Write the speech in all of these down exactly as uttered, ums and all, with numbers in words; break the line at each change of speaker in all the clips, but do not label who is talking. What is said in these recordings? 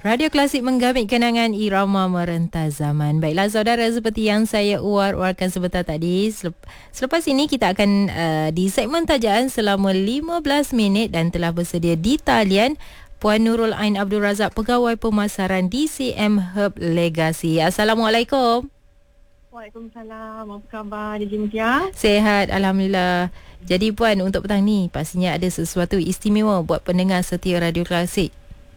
Radio Klasik menggamit kenangan irama merentas zaman. Baiklah saudara, seperti yang saya uar-uarkan sebentar tadi, selepas ini kita akan uh, di segmen tajaan selama lima belas minit dan telah bersedia di talian Puan Nurul Ain Abdul Razak, Pegawai Pemasaran D C M Herb Legacy. Assalamualaikum.
Waalaikumsalam. Apa khabar Didi Mutia?
Sehat, Alhamdulillah. Jadi Puan, untuk petang ni pastinya ada sesuatu istimewa buat pendengar setia Radio Klasik.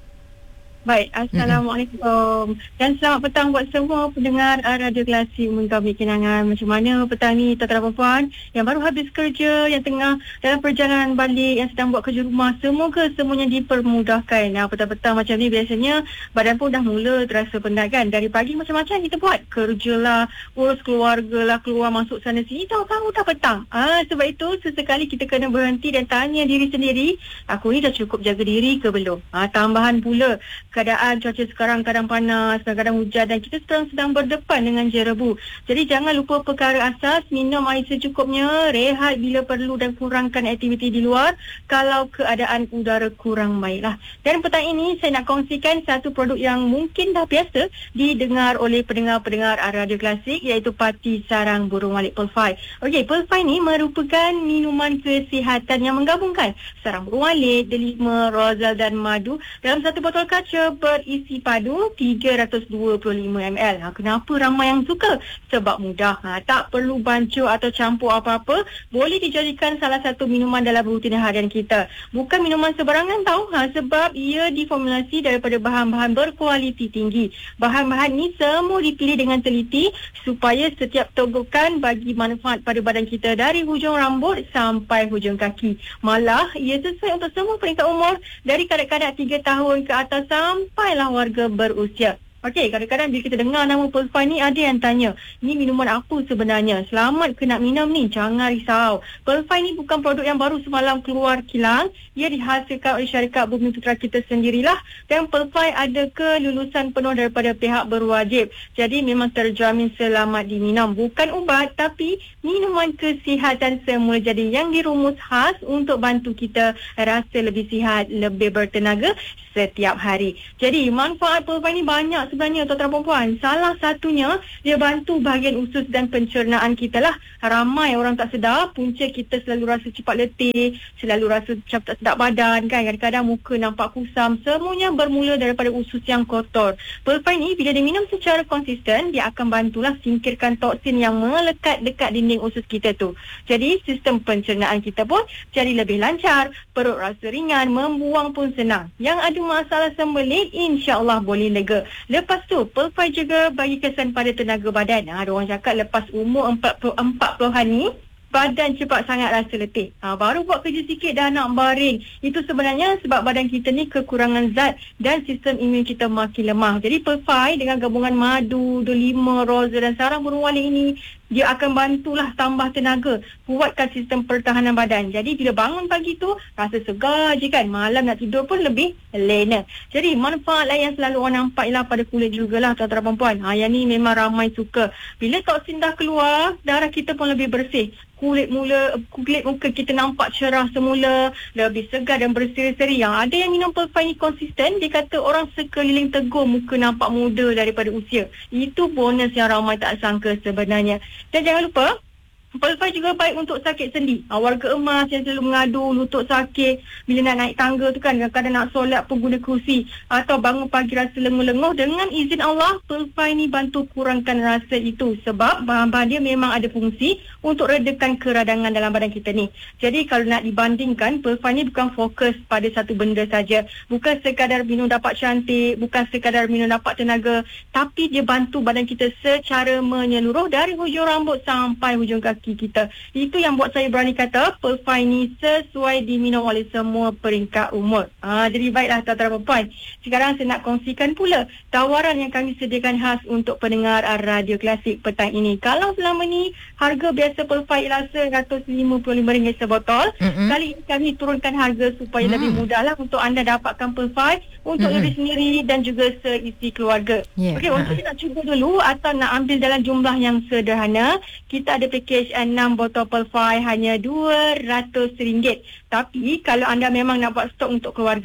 Baik, Assalamualaikum. Mm-hmm. Dan selamat petang buat semua pendengar Radio Klasik menggamit kenangan. Macam mana petang ni tuan-tuan dan puan yang baru habis kerja, yang tengah dalam perjalanan balik, yang sedang buat kerja rumah, semoga semuanya dipermudahkan. Nah, petang-petang macam ni biasanya badan pun dah mula terasa penat kan. Dari pagi macam-macam kita buat, kerjalah, urus keluarga lah, keluar masuk sana sini, tahu-tahu dah petang. Ah, sebab itu sesekali kita kena berhenti dan tanya diri sendiri, aku ni dah cukup jaga diri ke belum? Ah, tambahan pula keadaan cuaca sekarang kadang panas, kadang hujan dan kita sedang sedang berdepan dengan jerebu. Jadi jangan lupa perkara asas, minum air secukupnya, rehat bila perlu dan kurangkan aktiviti di luar kalau keadaan udara kurang baiklah. Dan petang ini saya nak kongsikan satu produk yang mungkin dah biasa didengar oleh pendengar-pendengar Radio Klasik, iaitu Parti Sarang Burung Walit Pearl-Fi. Okey, Pearl-Fi ni merupakan minuman kesihatan yang menggabungkan sarang burung walit, delima, rozal dan madu dalam satu botol kaca berisi padu tiga ratus dua puluh lima mililiter. Ha, kenapa ramai yang suka? Sebab mudah. Ha, tak perlu bancuh atau campur apa-apa. Boleh dijadikan salah satu minuman dalam rutin harian kita. Bukan minuman sebarangan tau. Ha, sebab ia diformulasi daripada bahan-bahan berkualiti tinggi. Bahan-bahan ni semua dipilih dengan teliti supaya setiap togokan bagi manfaat pada badan kita dari hujung rambut sampai hujung kaki. Malah ia sesuai untuk semua peringkat umur dari kanak-kanak tiga tahun ke atas sampailah warga berusia. Okey, kadang-kadang bila kita dengar nama Pearl-Fi ni, ada yang tanya, ni minuman apa sebenarnya? Selamat ke nak minum ni? Jangan risau. Pearl-Fi ni bukan produk yang baru semalam keluar kilang. Ia dihasilkan oleh syarikat Bumi Putra kita sendirilah. Dan Pearl-Fi ada kelulusan penuh daripada pihak berwajib. Jadi memang terjamin selamat diminum. Bukan ubat, tapi minuman kesihatan semula jadi yang dirumus khas untuk bantu kita rasa lebih sihat, lebih bertenaga setiap hari. Jadi manfaat Pearl-Fi ni banyak sebenarnya tuan-tuan dan puan. Salah satunya dia bantu bahagian usus dan pencernaan kita lah. Ramai orang tak sedar, punca kita selalu rasa cepat letih, selalu rasa macam tak sedap badan kan. Kadang-kadang muka nampak kusam. Semuanya bermula daripada usus yang kotor. Pearl-Fi ni bila diminum secara konsisten, dia akan bantulah singkirkan toksin yang melekat dekat dinding usus kita tu. Jadi sistem pencernaan kita pun jadi lebih lancar, perut rasa ringan, membuang pun senang. Yang ada masalah sembelit, insya-Allah boleh lega. Lepas tu, Pearl-Fi juga bagi kesan pada tenaga badan. Ha, ada orang cakap lepas umur empat puluh empat puluhan ni, badan cepat sangat rasa letih. Ha, baru buat kerja sikit dah nak baring. Itu sebenarnya sebab badan kita ni kekurangan zat dan sistem imun kita makin lemah. Jadi Pearl-Fi dengan gabungan madu, delima, rozal dan sarang burung walit ini, dia akan bantulah tambah tenaga, kuatkan sistem pertahanan badan. Jadi bila bangun pagi tu rasa segar je kan, malam nak tidur pun lebih lena. Jadi manfaat lain yang selalu orang nampak ialah pada kulit jugalah tuan-tuan dan puan. Ha, yang ni memang ramai suka. Bila toksin dah keluar, darah kita pun lebih bersih. Kulit mula kulit muka kita nampak cerah semula, lebih segar dan berseri-seri. Yang ada yang minum Pearl-Fi ni konsisten, dia kata orang sekeliling tegur muka nampak muda daripada usia. Itu bonus yang ramai tak sangka sebenarnya. Dan jangan lupa, Pearl-Fi juga baik untuk sakit sendi. Ha, warga emas yang selalu mengadu lutut sakit bila nak naik tangga tu kan, kadang-kadang nak solat pun guna kerusi atau bangun pagi rasa lenguh-lenguh, dengan izin Allah, Pearl-Fi ni bantu kurangkan rasa itu sebab bahan-bahan dia memang ada fungsi untuk redakan keradangan dalam badan kita ni. Jadi kalau nak dibandingkan, Pearl-Fi ni bukan fokus pada satu benda saja. Bukan sekadar minum dapat cantik, bukan sekadar minum dapat tenaga, tapi dia bantu badan kita secara menyeluruh dari hujung rambut sampai hujung kaki kita. Itu yang buat saya berani kata Pearl-Fi ni sesuai diminum oleh semua peringkat umur. Ha, jadi baiklah tuan-tuan dan puan. Sekarang saya nak kongsikan pula tawaran yang kami sediakan khas untuk pendengar Radio Klasik petang ini. Kalau selama ni harga biasa Pearl-Fi ialah seratus lima puluh lima ringgit sebotol, mm-hmm. kali ini kami turunkan harga supaya mm. lebih mudahlah untuk anda dapatkan Pearl-Fi untuk mm-hmm. diri sendiri dan juga seisi keluarga. Yeah. Okey, untuk nak cuba dulu atau nak ambil dalam jumlah yang sederhana, kita ada package enam botol Pearl-Fi hanya dua ratus ringgit. Tapi kalau anda memang nak buat stok untuk keluarga,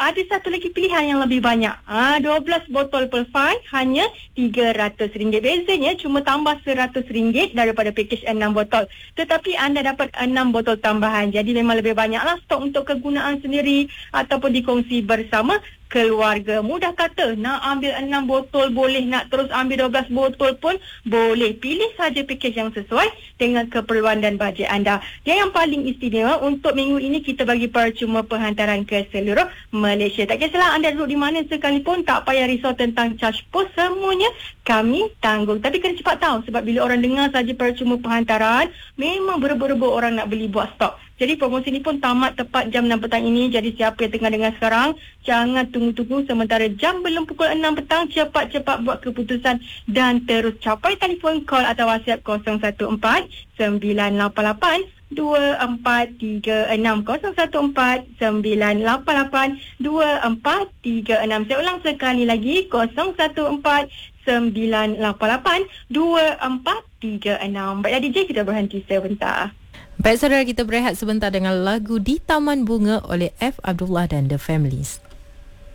ada satu lagi pilihan yang lebih banyak. Ah, dua belas botol Perfine hanya tiga ratus ringgit. Bezanya cuma tambah seratus ringgit daripada pakej enam botol. Tetapi anda dapat enam botol tambahan. Jadi memang lebih banyaklah stok untuk kegunaan sendiri ataupun dikongsi bersama keluarga. Mudah kata, nak ambil enam botol boleh, nak terus ambil dua belas botol pun boleh. Pilih saja pakej yang sesuai dengan keperluan dan bajet anda. Yang yang paling istimewa untuk minggu ini, kita bagi percuma penghantaran ke seluruh Malaysia. Tak kisahlah anda duduk di mana sekalipun, tak payah risau tentang charge pos, semuanya kami tanggung. Tapi kena cepat tahu, sebab bila orang dengar saja percuma penghantaran, memang berebut-rebut orang nak beli buat stok. Jadi promosi ni pun tamat tepat jam enam petang ini. Jadi siapa yang tengah dengar sekarang, jangan tunggu-tunggu sementara jam belum pukul enam petang. Cepat-cepat buat keputusan dan terus capai telefon, call atau WhatsApp kosong satu empat sembilan lapan lapan dua empat tiga enam kosong satu empat sembilan lapan lapan dua empat tiga enam. Saya ulang sekali lagi, kosong satu empat sembilan lapan lapan dua empat tiga enam. Baiklah D J, kita berhenti sebentar.
Baik saudara, kita berehat sebentar dengan lagu Di Taman Bunga oleh F. Abdullah dan The Families.